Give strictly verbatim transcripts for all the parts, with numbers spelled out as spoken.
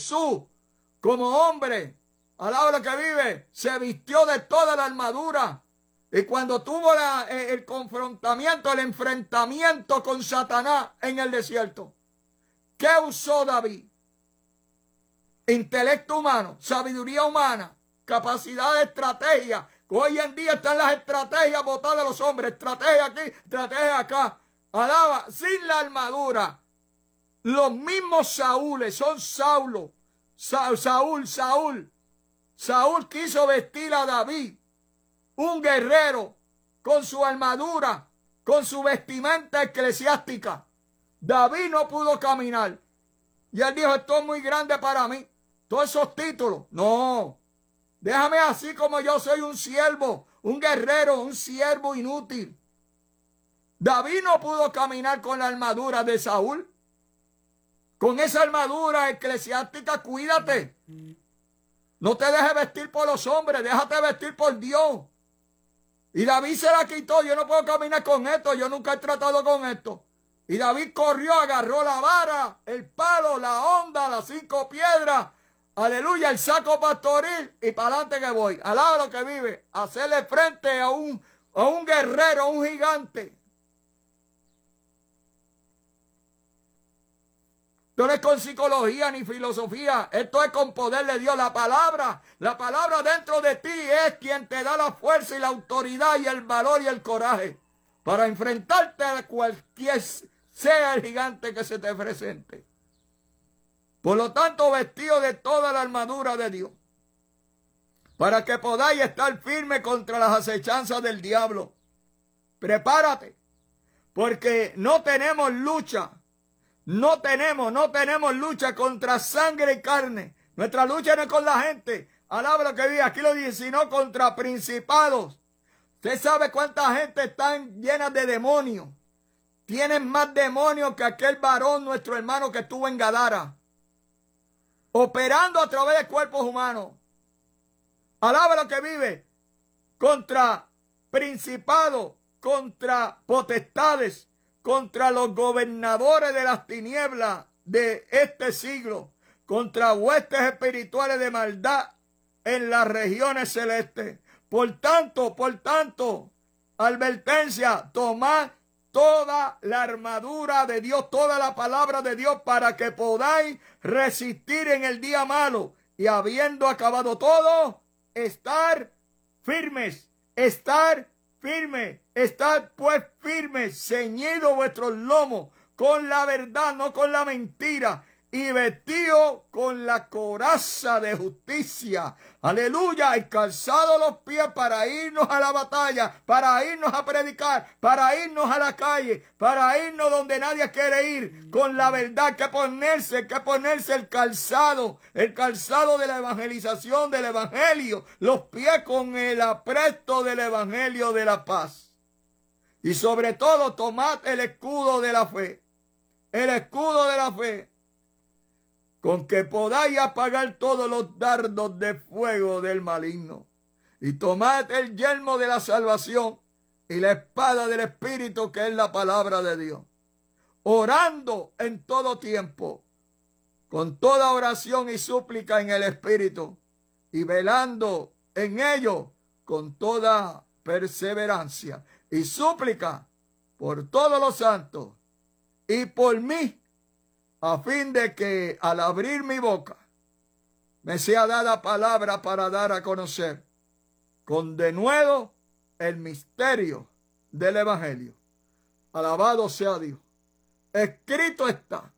Jesús, como hombre, a la hora que vive, se vistió de toda la armadura. Y cuando tuvo la, eh, el confrontamiento, el enfrentamiento con Satanás en el desierto, ¿qué usó David? Intelecto humano, sabiduría humana, capacidad de estrategia. Hoy en día están las estrategias botadas de los hombres. Estrategia aquí, estrategia acá. Alaba, sin la armadura. Los mismos Saúles son Saulo. Sa Saúl, Saúl. Saúl quiso vestir a David, un guerrero, con su armadura, con su vestimenta eclesiástica. David no pudo caminar. Y él dijo, esto es muy grande para mí. Todos esos títulos. No. Déjame así como yo soy un siervo, un guerrero, un siervo inútil. David no pudo caminar con la armadura de Saúl. Con esa armadura eclesiástica, cuídate. No te dejes vestir por los hombres, déjate vestir por Dios. Y David se la quitó. Yo no puedo caminar con esto, yo nunca he tratado con esto. Y David corrió, agarró la vara, el palo, la honda, las cinco piedras. Aleluya, el saco pastoril y para adelante que voy. Alaba lo que vive. Hacerle frente a un, a un guerrero, a un gigante. Esto no es con psicología ni filosofía. Esto es con poder de Dios. La palabra, la palabra dentro de ti es quien te da la fuerza y la autoridad y el valor y el coraje para enfrentarte a cualquier sea el gigante que se te presente. Por lo tanto, vestido de toda la armadura de Dios, para que podáis estar firme contra las acechanzas del diablo. Prepárate, porque no tenemos lucha. No tenemos, no tenemos lucha contra sangre y carne. Nuestra lucha no es con la gente. Alaba lo que vive, aquí lo dice, sino contra principados. Usted sabe cuánta gente están llenas de demonios. Tienen más demonios que aquel varón, nuestro hermano que estuvo en Gadara, operando a través de cuerpos humanos. Alaba lo que vive. Contra principados, contra potestades, contra los gobernadores de las tinieblas de este siglo, contra huestes espirituales de maldad en las regiones celestes. Por tanto, por tanto, advertencia, tomad toda la armadura de Dios, toda la palabra de Dios, para que podáis resistir en el día malo, y habiendo acabado todo, estar firmes, estar firmes, estar pues firmes, ceñidos vuestros lomos con la verdad, no con la mentira, y vestido con la coraza de justicia. Aleluya, y calzado los pies para irnos a la batalla, para irnos a predicar, para irnos a la calle, para irnos donde nadie quiere ir, con la verdad, que ponerse, que ponerse el calzado, el calzado de la evangelización del evangelio, los pies con el apresto del evangelio de la paz. Y sobre todo, tomad el escudo de la fe, el escudo de la fe, con que podáis apagar todos los dardos de fuego del maligno. Y tomad el yelmo de la salvación y la espada del Espíritu, que es la palabra de Dios, orando en todo tiempo, con toda oración y súplica en el Espíritu, y velando en ello con toda perseverancia y súplica por todos los santos y por mí, a fin de que al abrir mi boca me sea dada palabra para dar a conocer con denuedo el misterio del evangelio. Alabado sea Dios. Escrito está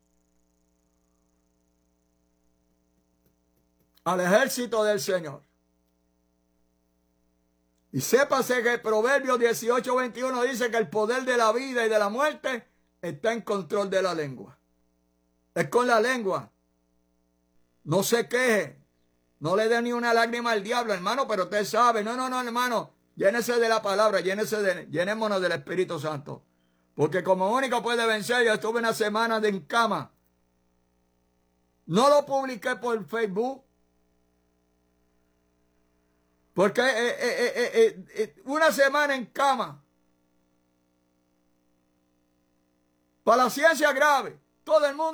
al ejército del Señor. Y sépase que el Proverbio dieciocho veintiuno dice que el poder de la vida y de la muerte está en control de la lengua. Es con la lengua. No se queje. No le dé ni una lágrima al diablo, hermano, pero usted sabe. No, no, no, hermano. Llénese de la palabra, llénese de, llenémonos del Espíritu Santo. Porque como único puede vencer, yo estuve una semana de en cama. No lo publiqué por Facebook. Porque eh, eh, eh, eh, eh, una semana en cama. Para la ciencia grave. Todo el mundo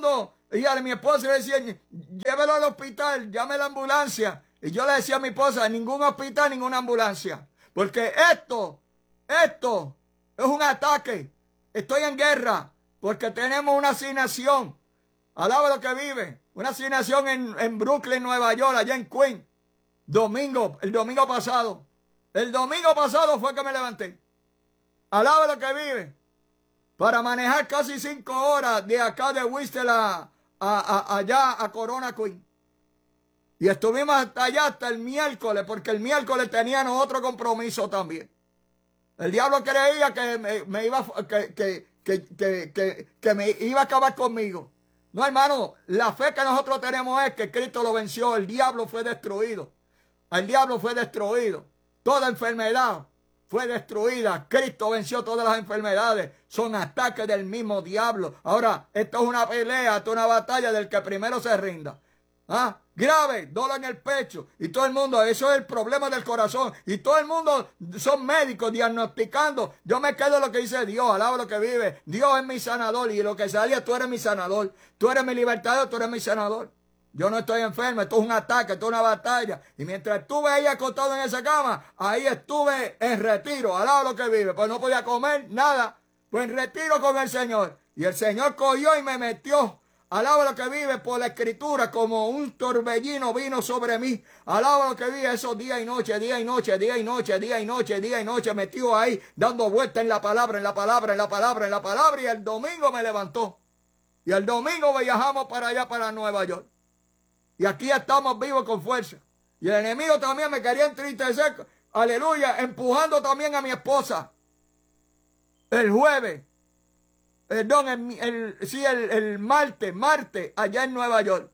Y a mi esposa le decía, llévelo al hospital, llame a la ambulancia. Y yo le decía a mi esposa, ningún hospital, ninguna ambulancia. Porque esto, esto es un ataque. Estoy en guerra porque tenemos una asignación. Alaba lo que vive. Una asignación en, en Brooklyn, Nueva York, allá en Queens. Domingo, el domingo pasado. El domingo pasado fue que me levanté. Alaba lo que vive. Para manejar casi cinco horas de acá de Whistler a, a, a, allá a Corona Queen. Y estuvimos hasta allá hasta el miércoles, porque el miércoles teníamos otro compromiso también. El diablo creía que me, me iba que, que, que, que, que, que me iba a acabar conmigo. No, hermano, la fe que nosotros tenemos es que Cristo lo venció, el diablo fue destruido. El diablo fue destruido. Toda enfermedad fue destruida. Cristo venció todas las enfermedades. Son ataques del mismo diablo. Ahora, esto es una pelea, esto es una batalla del que primero se rinda. ¿Ah? Grave, dolor en el pecho. Y todo el mundo, eso es el problema del corazón. Y todo el mundo son médicos diagnosticando. Yo me quedo en lo que dice Dios, alaba lo que vive. Dios es mi sanador. Y lo que salía, tú eres mi sanador. Tú eres mi libertador, tú eres mi sanador. Yo no estoy enfermo, esto es un ataque, esto es una batalla. Y mientras estuve ahí acostado en esa cama, ahí estuve en retiro, alaba lo que vive. Pues no podía comer nada, pues en retiro con el Señor. Y el Señor cogió y me metió, alaba lo que vive, por la escritura, como un torbellino vino sobre mí. Alaba lo que vive esos días y noche, día y noche, día y noche, día y noche, día y noche, metido ahí, dando vueltas en la palabra, en la palabra, en la palabra, en la palabra. Y el domingo me levantó. Y el domingo viajamos para allá, para Nueva York. Y aquí estamos vivos con fuerza. Y el enemigo también me quería entristecer, aleluya, empujando también a mi esposa. El jueves, perdón, el, el, sí, el, el martes, martes, allá en Nueva York.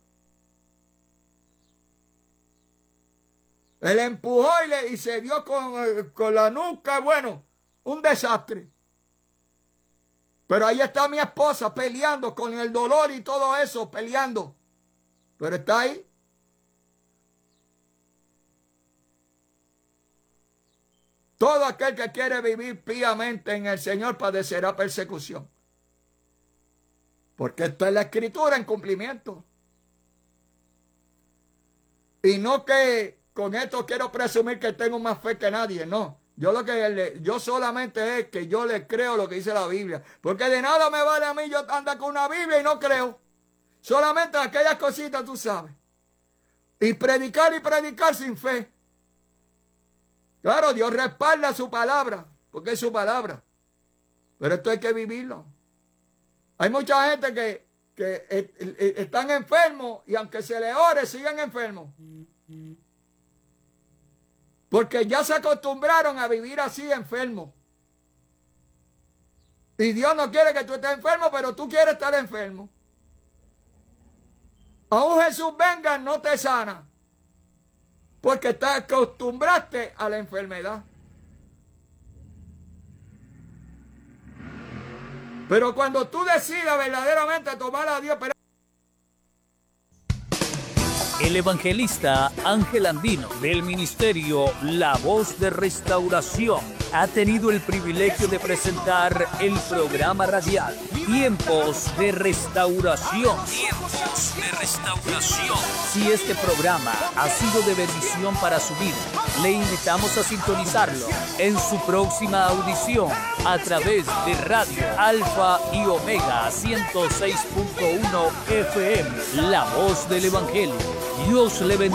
Él empujó y, le, y se dio con, con la nuca, bueno, un desastre. Pero ahí está mi esposa peleando con el dolor y todo eso, peleando. Pero está ahí. Todo aquel que quiere vivir piamente en el Señor padecerá persecución. Porque esto es la escritura en cumplimiento. Y no que con esto quiero presumir que tengo más fe que nadie, no. Yo lo que le, yo solamente es que yo le creo lo que dice la Biblia. Porque de nada me vale a mí yo andar con una Biblia y no creo. Solamente aquellas cositas tú sabes. Y predicar y predicar sin fe. Claro, Dios respalda su palabra, porque es su palabra. Pero esto hay que vivirlo. Hay mucha gente que, que eh, eh, están enfermos y aunque se le ore, siguen enfermos. Porque ya se acostumbraron a vivir así enfermos. Y Dios no quiere que tú estés enfermo, pero tú quieres estar enfermo. Aún Jesús venga, no te sana. Porque te acostumbraste a la enfermedad. Pero cuando tú decidas verdaderamente tomar a Dios... El evangelista Ángel Andino del ministerio La Voz de Restauración ha tenido el privilegio de presentar el programa radial Tiempos de Restauración. Tiempos de Restauración. Si este programa ha sido de bendición para su vida, le invitamos a sintonizarlo en su próxima audición a través de Radio Alfa y Omega ciento seis punto uno F M, La Voz del Evangelio. Dios le bendiga.